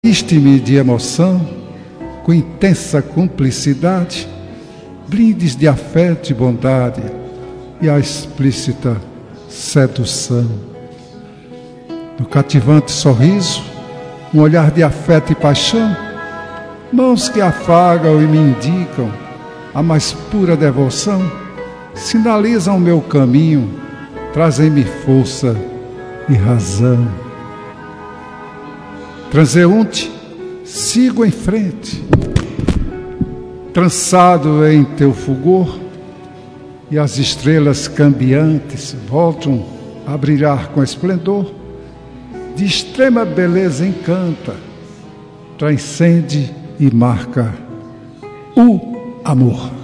Enche-me de emoção, com intensa cumplicidade, brindes de afeto e bondade e a explícita sedução. No cativante sorriso, um olhar de afeto e paixão, mãos que afagam e me indicam a mais pura devoção, sinalizam o meu caminho, trazem-me força e razão. Transeunte, sigo em frente, trançado em teu fulgor, e as estrelas cambiantes voltam a brilhar com esplendor. De extrema beleza encanta, transcende e marca o amor.